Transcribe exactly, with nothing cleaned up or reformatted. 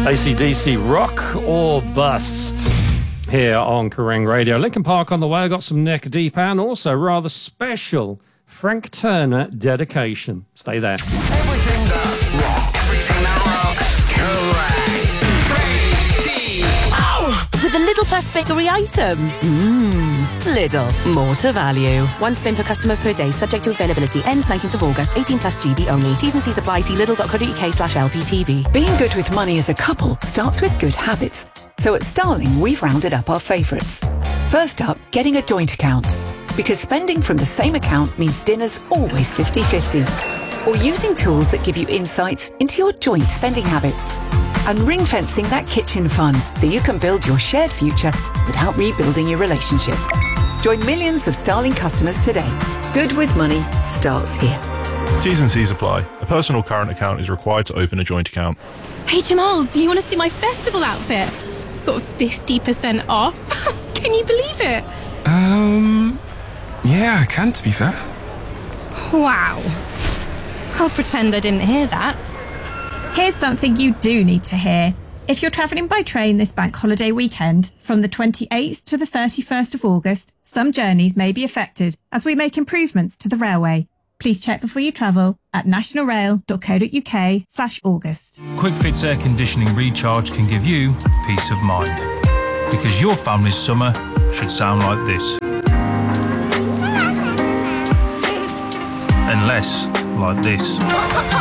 A C D C, Rock or Bust, here on Kerrang Radio. Linkin Park on the way. I got some neck deep and also rather special Frank Turner dedication. Stay there. Everything that rocks. Everything that rocks. Kerrang! Oh! With a Lidl Plus bakery item. Mmm. Lidl. More to value. One spin per customer per day, subject to availability. Ends nineteenth of August. eighteen plus G B only. T's and C's apply. See lidl.co.uk slash LPTV. Being good with money as a couple starts with good habits. So at Starling, we've rounded up our favourites. First up, getting a joint account. Because spending from the same account means dinner's always fifty-fifty. Or using tools that give you insights into your joint spending habits. And ring-fencing that kitchen fund so you can build your shared future without rebuilding your relationship. Join millions of Starling customers today. Good with money starts here. T's and C's apply. A personal current account is required to open a joint account. Hey Jamal, do you want to see my festival outfit? Got fifty percent off. Can you believe it? Um, yeah, I can, to be fair. Wow. I'll pretend I didn't hear that. Here's something you do need to hear. If you're travelling by train this bank holiday weekend, from the twenty-eighth to the thirty-first of August, some journeys may be affected as we make improvements to the railway. Please check before you travel at nationalrail.co.uk slash August. Quick Fit's air conditioning recharge can give you peace of mind. Because your family's summer should sound like this. And less like this.